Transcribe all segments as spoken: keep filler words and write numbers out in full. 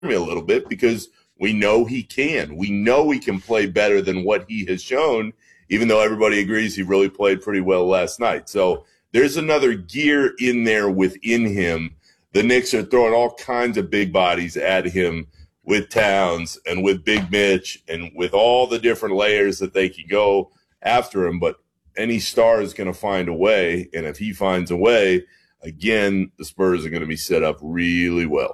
me a little bit because we know he can. We know he can play better than what he has shown, even though everybody agrees he really played pretty well last night. So there's another gear in there within him. The Knicks are throwing all kinds of big bodies at him with Towns and with Big Mitch and with all the different layers that they can go after him. But any star is going to find a way, and if he finds a way, again, the Spurs are going to be set up really well.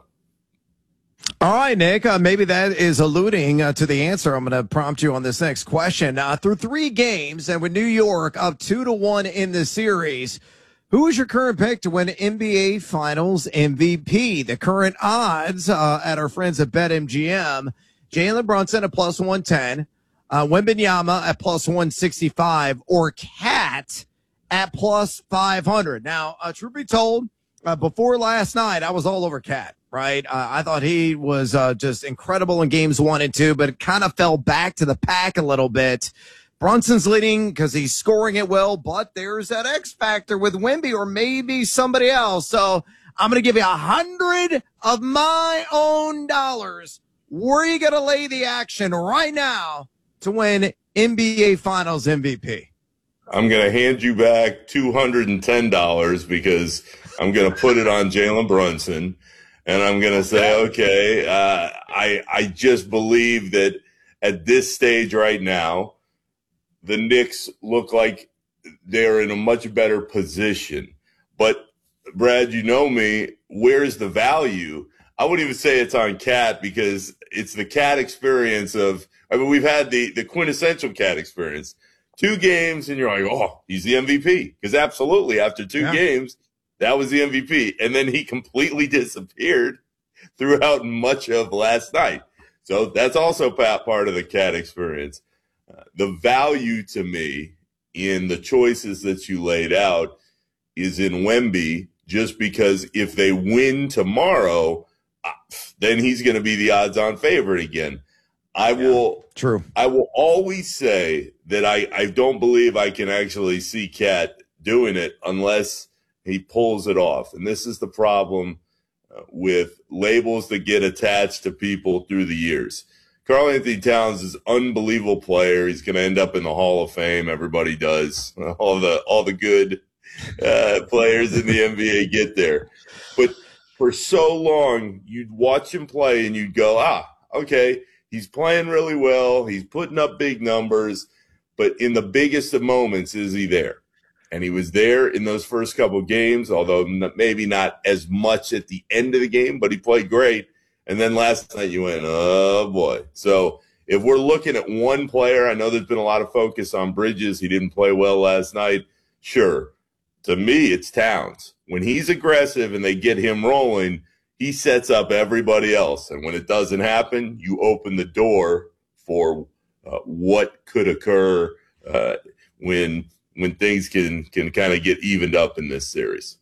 All right, Nick, uh, maybe that is alluding uh, to the answer. I'm going to prompt you on this next question. Uh, through three games and with New York up two to one in the series, who is your current pick to win N B A Finals M V P? The current odds uh, at our friends at BetMGM, Jalen Brunson at plus one ten, uh, Wembanyama at plus one sixty-five, or Cat at plus five hundred. Now, uh, truth be told, uh, before last night, I was all over Cat. Right. Uh, I thought he was uh, just incredible in games one and two, but it kind of fell back to the pack a little bit. Brunson's leading because he's scoring it well, but there's that X factor with Wemby or maybe somebody else. So I'm going to give you a hundred of my own dollars. Where are you going to lay the action right now to win N B A Finals M V P? I'm going to hand you back two hundred ten dollars because I'm going to put it on Jalen Brunson. And I'm going to say, okay, uh, I I just believe that at this stage right now, the Knicks look like they're in a much better position. But, Brad, you know me, where's the value? I wouldn't even say it's on Cat because it's the Cat experience of – I mean, we've had the, the quintessential Cat experience. Two games, and you're like, oh, he's the M V P. Because absolutely, after two yeah. games – that was the M V P. And then he completely disappeared throughout much of last night. So that's also part of the Cat experience. Uh, the value to me in the choices that you laid out is in Wemby, just because if they win tomorrow, uh, then he's going to be the odds-on favorite again. I yeah, will true. I will always say that I, I don't believe I can actually see Cat doing it unless – he pulls it off. And this is the problem uh, with labels that get attached to people through the years. Karl-Anthony Towns is an unbelievable player. He's going to end up in the Hall of Fame. Everybody does. All the all the good uh, players in the N B A get there. But for so long, you'd watch him play and you'd go, ah, okay, he's playing really well. He's putting up big numbers. But in the biggest of moments, is he there? And he was there in those first couple of games, although maybe not as much at the end of the game, but he played great. And then last night you went, oh, boy. So if we're looking at one player, I know there's been a lot of focus on Bridges. He didn't play well last night. Sure. To me, it's Towns. When he's aggressive and they get him rolling, he sets up everybody else. And when it doesn't happen, you open the door for uh, what could occur uh, when – when things can can kind of get evened up in this series.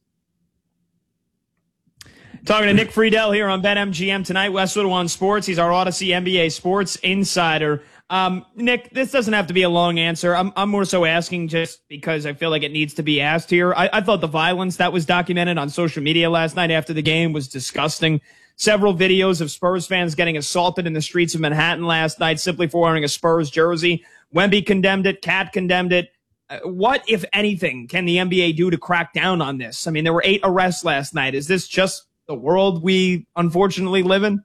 Talking to Nick Friedel here on BetMGM tonight, Westwood One Sports. He's our Odyssey N B A Sports Insider. Um, Nick, this doesn't have to be a long answer. I'm, I'm more so asking just because I feel like it needs to be asked here. I, I thought the violence that was documented on social media last night after the game was disgusting. Several videos of Spurs fans getting assaulted in the streets of Manhattan last night simply for wearing a Spurs jersey. Wemby condemned it. Cat condemned it. Uh, what, if anything, can the N B A do to crack down on this? I mean, there were eight arrests last night. Is this just the world we unfortunately live in?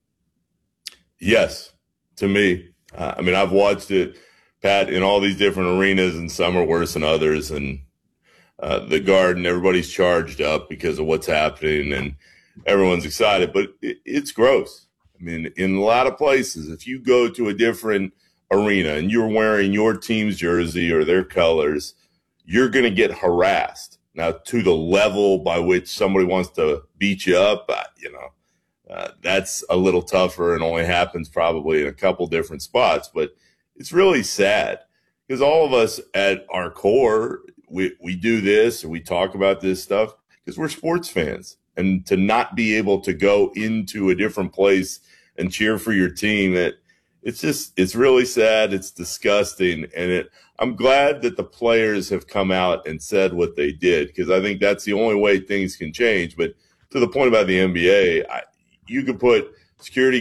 Yes, to me. Uh, I mean, I've watched it, Pat, in all these different arenas, and some are worse than others. And uh, the Garden, everybody's charged up because of what's happening, and everyone's excited. But it, it's gross. I mean, in a lot of places, if you go to a different arena and you're wearing your team's jersey or their colors, you're going to get harassed. Now, to the level by which somebody wants to beat you up, uh, you know, uh, that's a little tougher and only happens probably in a couple different spots. But it's really sad because all of us at our core, we, we do this and we talk about this stuff because we're sports fans. And to not be able to go into a different place and cheer for your team, it, It's just, it's really sad. It's disgusting. And it, I'm glad that the players have come out and said what they did, because I think that's the only way things can change. But to the point about the N B A, I, you could put security